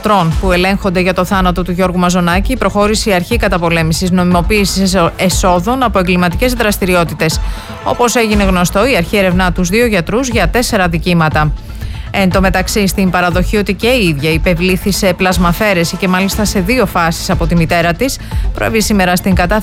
που ελέγχονται για το θάνατο του Γιώργου Μαζονάκη, προχώρησε η αρχή καταπολέμησης νομιμοποίησης εσόδων από εγκληματικές δραστηριότητες. Όπως έγινε γνωστό, η αρχή ερευνά τους 2 γιατρούς για 4 αδικήματα. Εν τω μεταξύ, στην παραδοχή ότι και η ίδια υπευλήθη σε πλασμαφαίρεση και μάλιστα σε 2 φάσεις από τη μητέρα της, προέβη σήμερα στην κατάθεση